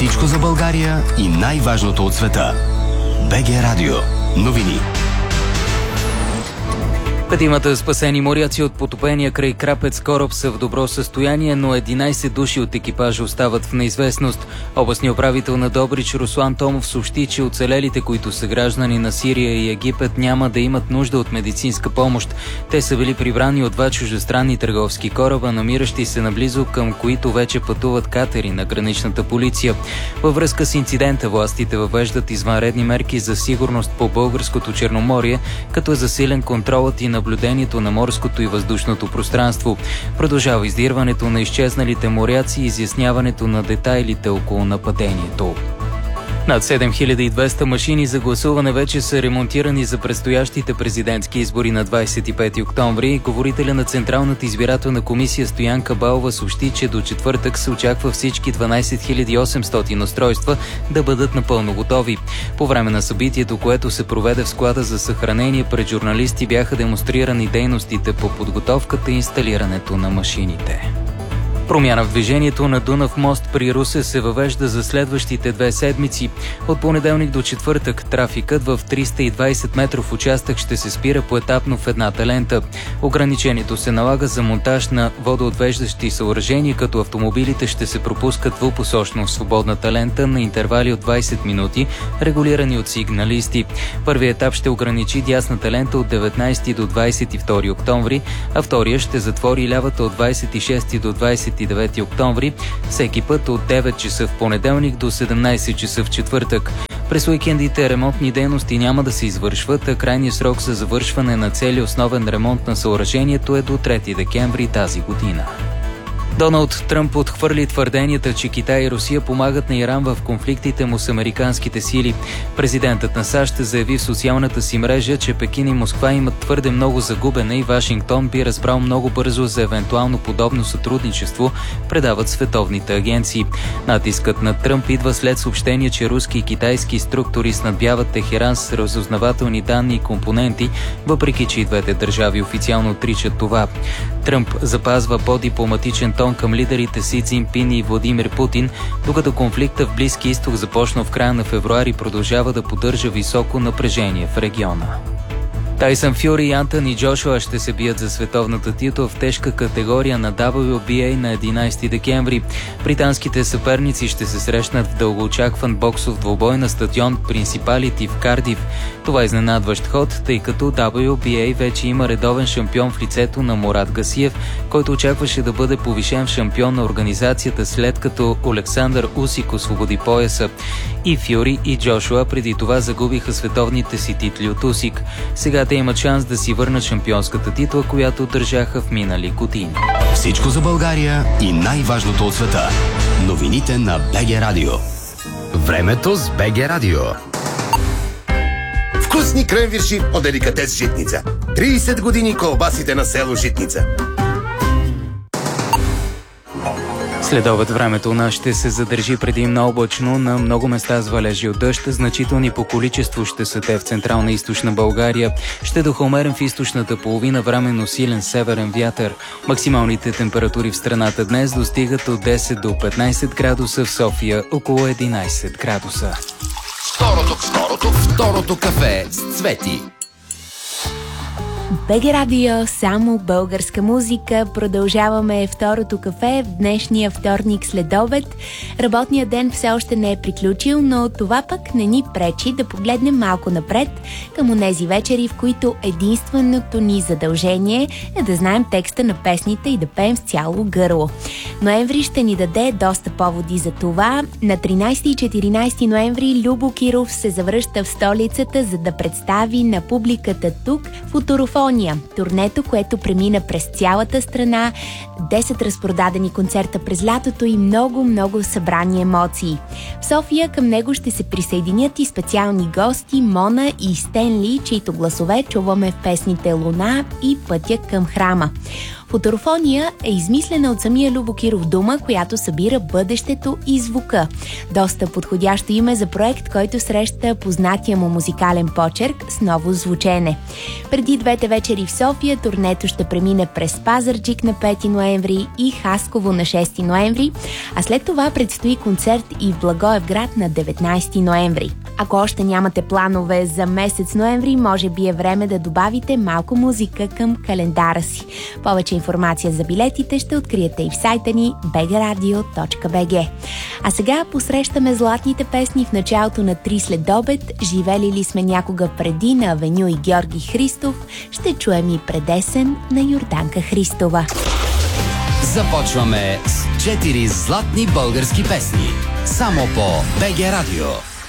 Всичко за България и най-важното от света. БГ Радио. Новини. Петимата спасени моряци от потопения край Крапец кораб са в добро състояние, но 11 души от екипажа остават в неизвестност. Областният управител на Добрич Руслан Томов съобщи, че оцелелите, които са граждани на Сирия и Египет, няма да имат нужда от медицинска помощ. Те са били прибрани от 2 чуждестранни търговски кораба, намиращи се наблизо, към които вече пътуват катери на граничната полиция. Във връзка с инцидента, властите въвеждат извънредни мерки за сигурност по българското Черноморие, като е засилен контролът и наблюдението на морското и въздушното пространство. Продължава издирването на изчезналите моряци и изясняването на детайлите около нападението. Над 7200 машини за гласуване вече са ремонтирани за предстоящите президентски избори на 25 октомври. Говорителя на Централната избирателна комисия Стоянка Балова съобщи, че до четвъртък се очаква всички 12 800 устройства да бъдат напълно готови. По време на събитието, което се проведе в склада за съхранение, пред журналисти бяха демонстрирани дейностите по подготовката и инсталирането на машините. Промяна в движението на Дунав мост при Русе се въвежда за следващите 2 седмици. От понеделник до четвъртък трафикът в 320 метров участък ще се спира поетапно в едната лента. Ограничението се налага за монтаж на водоотвеждащи съоръжения, като автомобилите ще се пропускат двупосочно в свободната лента на интервали от 20 минути, регулирани от сигналисти. Първият етап ще ограничи дясната лента от 19 до 22 октомври, а втория ще затвори лявата от 26 до 29 октомври, всеки път от 9 часа в понеделник до 17 часа в четвъртък. През уикендите ремонтни дейности няма да се извършват, а крайният срок за завършване на целия основен ремонт на съоръжението е до 3 декември тази година. Доналд Тръмп отхвърли твърденията, че Китай и Русия помагат на Иран в конфликтите му с американските сили. Президентът на САЩ заяви в социалната си мрежа, че Пекин и Москва имат твърде много загубена и Вашингтон би разбрал много бързо за евентуално подобно сътрудничество, предават световните агенции. Натискът на Тръмп идва след съобщение, че руски и китайски структури снабдяват Техеран с разузнавателни данни и компоненти, въпреки че и двете държави официално отричат това. Тръмп запазва по-дипломатичен тон към лидерите Си Цзинпин и Владимир Путин, докато конфликта в Близки изток, започнал в края на февруари, продължава да поддържа високо напрежение в региона. Тайсън Фюри и Антони Джошуа ще се бият за световната титла в тежка категория на WBA на 11 декември. Британските съперници ще се срещнат в дългоочакван боксов двубой на стадион Принципалити в Кардиф. Това е изненадващ ход, тъй като WBA вече има редовен шампион в лицето на Мурат Гасиев, който очакваше да бъде повишен в шампион на организацията, след като Олександър Усик освободи пояса. И Фюри и Джошуа преди това загубиха световните си титли от Усик. Сега те имат шанс да си върнат шампионската титла, която държаха в минали години. Всичко за България и най-важното от света. Новините на БГ Радио. Времето с БГ Радио. Вкусни кренвирши от деликатес Житница. 30 години колбасите на село Житница. Следобед времето у нас ще се задържи предимно облачно, на много места с валежи от дъжд. Значителни по количество ще са те в централна и източна България. Ще духа умерен в източната половина, временно силен северен вятър. Максималните температури в страната днес достигат от 10 до 15 градуса, в София около 11 градуса. Второто кафе с Цвети. БГ Радио, само българска музика. Продължаваме второто кафе в днешния вторник след обед. Работният ден все още не е приключил, но това пък не ни пречи да погледнем малко напред към онези вечери, в които единственото ни задължение е да знаем текста на песните и да пеем с цяло гърло. Ноември ще ни даде доста поводи за това. На 13 и 14 ноември Любо Киров се завръща в столицата, за да представи на публиката тук Футурофония. Турнето, което премина през цялата страна, 10 разпродадени концерта през лятото и много събрани емоции. В София към него ще се присъединят и специални гости Мона и Стенли, чието гласове чуваме в песните Луна и Пътя към храма. Футурофония е измислена от самия Любо Киров дума, която събира бъдещето и звука. Доста подходящо име за проект, който среща познатия му музикален почерк с ново звучене. Преди двете вечери в София, турнето ще премине през Пазарджик на 5 ноември и Хасково на 6 ноември, а след това предстои концерт и в Благоевград на 19 ноември. Ако още нямате планове за месец ноември, може би е време да добавите малко музика към календара си. Повече информация за билетите ще откриете и в сайта ни bgradio.bg. А сега посрещаме златните песни в началото на 3 следобед. Живели ли сме някога преди на Авеню и Георги Христов? Ще чуем и предесен на Йорданка Христова. Започваме с 4 златни български песни. Само по БГ Радио.